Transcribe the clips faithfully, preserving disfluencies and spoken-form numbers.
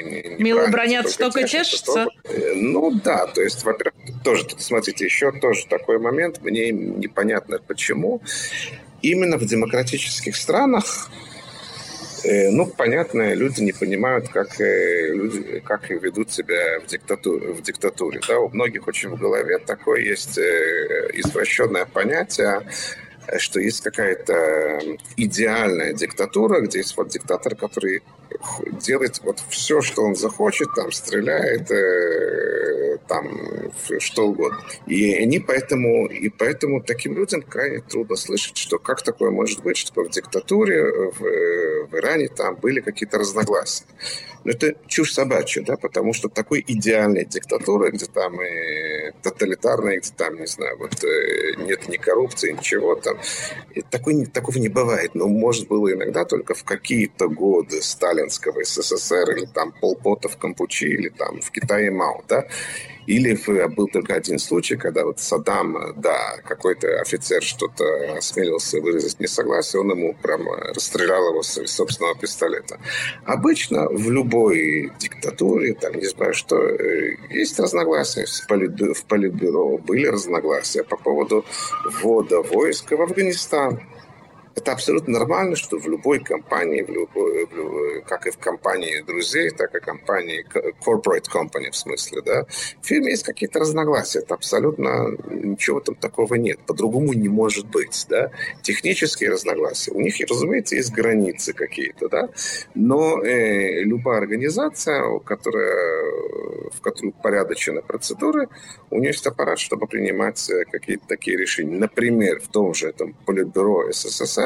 Мило бронят, штука чешется. Ну да, то есть, во-первых, тоже, смотрите, еще тоже такой момент, мне непонятно почему. Именно в демократических странах, ну, понятно, люди не понимают, как, люди, как ведут себя в диктатуре, в диктатуре. Да? У многих очень в голове такое есть извращенное понятие, что есть какая-то идеальная диктатура, где есть вот диктатор, который делает вот все, что он захочет, там, стреляет, э, там, что угодно. И они поэтому, и поэтому таким людям крайне трудно слышать, что как такое может быть, что в диктатуре в, в Иране там были какие-то разногласия. Но это чушь собачья, да, потому что такой идеальной диктатуры, где там и тоталитарной, где там, не знаю, вот нет ни коррупции, ничего там, такой, такого не бывает. Но, может, было иногда только в какие-то годы сталинского СССР, или там Пол Пота в Кампучи, или там в Китае Мао, да, или был только один случай, когда вот Саддам, да, какой-то офицер что-то осмелился выразить несогласие, он ему прям расстрелял его с собственного пистолета. Обычно в любой диктатуре, там, не знаю что, есть разногласия. В Политбюро были разногласия по поводу ввода войск в Афганистан. Это абсолютно нормально, что в любой компании, в любой, в любой, как и в компании друзей, так и в компании, corporate company в смысле, да, в фирме есть какие-то разногласия. Это абсолютно ничего там такого нет. По-другому не может быть, да. Технические разногласия. У них, разумеется, есть границы какие-то, да. Но э, любая организация, которая, в которой упорядочены процедуры, у нее есть аппарат, чтобы принимать какие-то такие решения. Например, в том же этом Политбюро СССР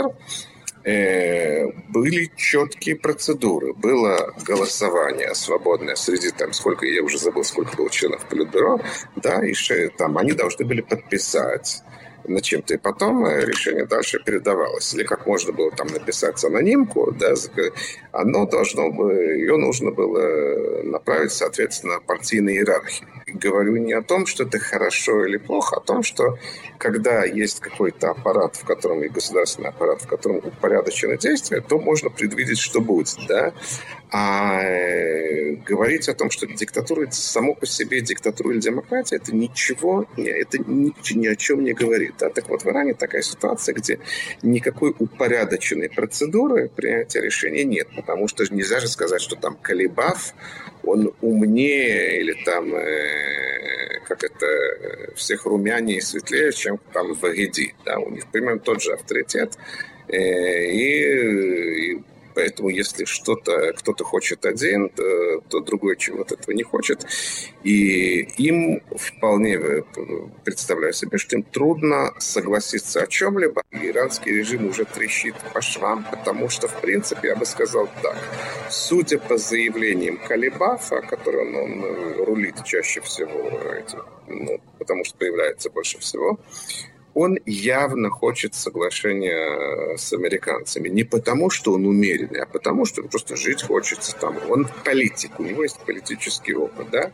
были четкие процедуры. Было голосование свободное среди, там, сколько, я уже забыл, сколько было членов Политбюро, да, и там они должны были подписать на чем-то, и потом решение дальше передавалось. Или как можно было там написать анонимку, да, оно должно было, ее нужно было направить, соответственно, партийной иерархии. Говорю не о том, что это хорошо или плохо, а о том, что когда есть какой-то аппарат, в котором и государственный аппарат, в котором упорядочено действие, то можно предвидеть, что будет, да. А говорить о том, что диктатура само по себе, диктатура или демократия, это ничего, это ни, ни о чем не говорит. Да? Так вот, в Иране такая ситуация, где никакой упорядоченной процедуры принятия решений нет, потому что нельзя же сказать, что там Калибаф, он умнее или там, э, как это, всех румянее и светлее, чем там Вагиди. Да? У них примерно тот же авторитет. Э, и, и Поэтому, если что-то кто-то хочет один, то, то другой чего-то этого не хочет. И им вполне, представляю себе, что им трудно согласиться о чем-либо. Иранский режим уже трещит по швам, потому что, в принципе, я бы сказал так. Судя по заявлениям Калибафа, которым он рулит чаще всего, этим, ну, потому что появляется больше всего, он явно хочет соглашения с американцами. Не потому, что он умеренный, а потому, что он просто жить хочется там. Он политик, у него есть политический опыт, да?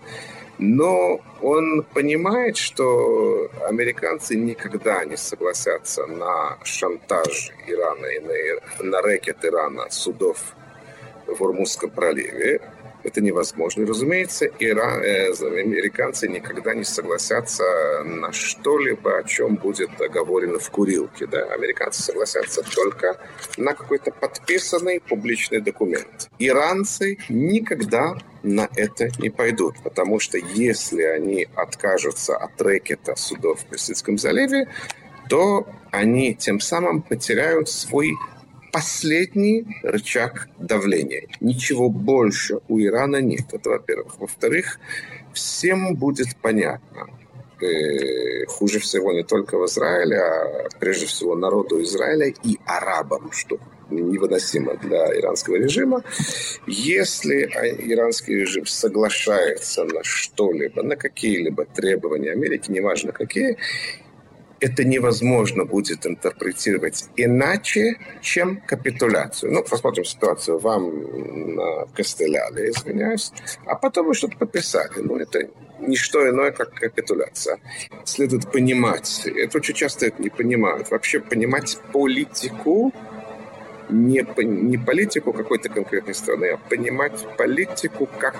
Но он понимает, что американцы никогда не согласятся на шантаж Ирана и на, на рэкет Ирана судов в Ормузском проливе. Это невозможно. И, разумеется, Иран, э, американцы никогда не согласятся на что-либо, о чем будет оговорено в курилке. Да? Американцы согласятся только на какой-то подписанный публичный документ. Иранцы никогда на это не пойдут, потому что если они откажутся от рэкета судов в Персидском заливе, то они тем самым потеряют свой последний рычаг давления. Ничего больше у Ирана нет. Это, во-первых. Во-вторых, всем будет понятно. Э, хуже всего не только в Израиле, а прежде всего народу Израиля и арабам, что невыносимо для иранского режима. Если иранский режим соглашается на что-либо, на какие-либо требования Америки, неважно какие, это невозможно будет интерпретировать иначе, чем капитуляцию. Ну, посмотрим ситуацию. Вам на Кастеляле, извиняюсь, а потом вы что-то подписали. Ну, это не что иное, как капитуляция. Следует понимать, это очень часто это не понимают, вообще понимать политику не, не политику какой-то конкретной страны, а понимать политику как